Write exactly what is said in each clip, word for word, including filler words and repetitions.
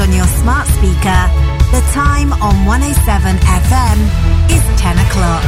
on your smart speaker. The time on one oh seven F M is ten o'clock.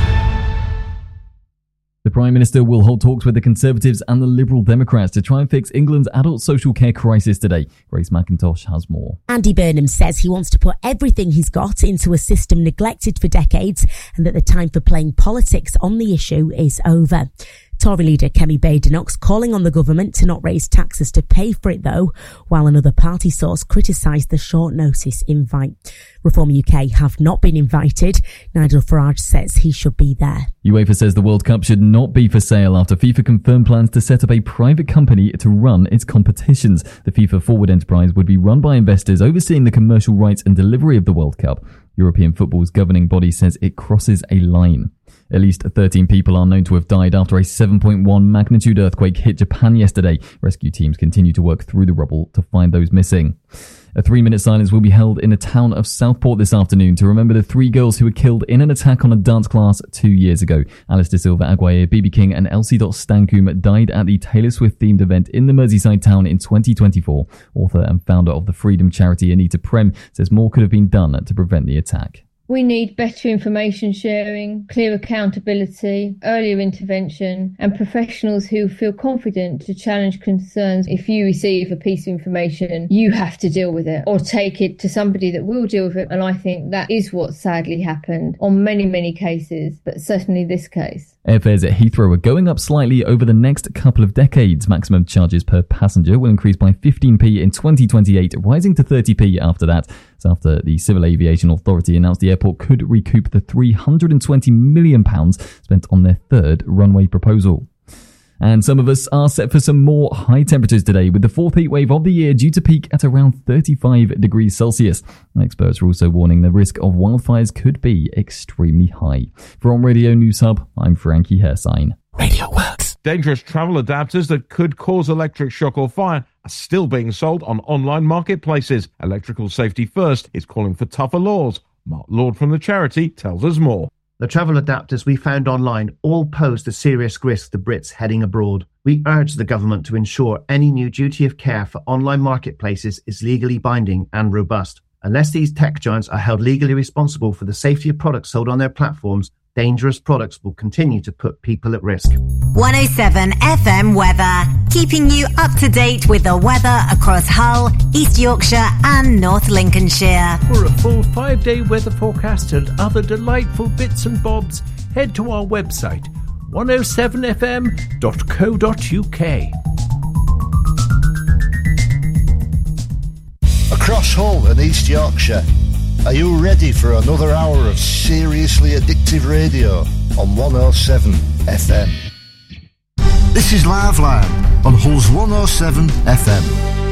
The Prime Minister will hold talks with the Conservatives and the Liberal Democrats to try and fix England's adult social care crisis today. Grace McIntosh has more. Andy Burnham says he wants to put everything he's got into a system neglected for decades and that the time for playing politics on the issue is over. Tory leader Kemi Badenoch calling on the government to not raise taxes to pay for it though, while another party source criticised the short notice invite. Reform U K have not been invited. Nigel Farage says he should be there. UEFA says the World Cup should not be for sale after FIFA confirmed plans to set up a private company to run its competitions. The FIFA Forward enterprise would be run by investors overseeing the commercial rights and delivery of the World Cup. European football's governing body says it crosses a line. At least thirteen people are known to have died after a seven point one magnitude earthquake hit Japan yesterday. Rescue teams continue to work through the rubble to find those missing. A three-minute silence will be held in the town of Southport this afternoon to remember the three girls who were killed in an attack on a dance class two years ago. Alice De Silva Aguirre, B B King and Elsie Stankum died at the Taylor Swift-themed event in the Merseyside town in twenty twenty-four. Author and founder of the Freedom charity Anita Prem says more could have been done to prevent the attack. We need better information sharing, clear accountability, earlier intervention, and professionals who feel confident to challenge concerns. If you receive a piece of information, you have to deal with it or take it to somebody that will deal with it. And I think that is what sadly happened on many, many cases, but certainly this case. Airfares at Heathrow are going up slightly over the next couple of decades. Maximum charges per passenger will increase by fifteen p in twenty twenty-eight, rising to thirty p after that. It's after the Civil Aviation Authority announced the airport could recoup the three hundred twenty million pounds spent on their third runway proposal. And some of us are set for some more high temperatures today, with the fourth heat wave of the year due to peak at around thirty-five degrees Celsius. Experts are also warning the risk of wildfires could be extremely high. From Radio News Hub, I'm Frankie Hersign. Radio Works. Dangerous travel adapters that could cause electric shock or fire are still being sold on online marketplaces. Electrical Safety First is calling for tougher laws. Mark Lord from the charity tells us more. The travel adapters we found online all posed a serious risk to Brits heading abroad. We urge the government to ensure any new duty of care for online marketplaces is legally binding and robust. Unless these tech giants are held legally responsible for the safety of products sold on their platforms, dangerous products will continue to put people at risk. one oh seven F M weather, keeping you up to date with the weather across Hull, East Yorkshire and North Lincolnshire. For a full five-day weather forecast and other delightful bits and bobs, head to our website, one oh seven f m dot co dot u k. Across Hull and East Yorkshire, are you ready for another hour of seriously addictive radio on one oh seven F M? This is Live Line on Hull's one oh seven F M.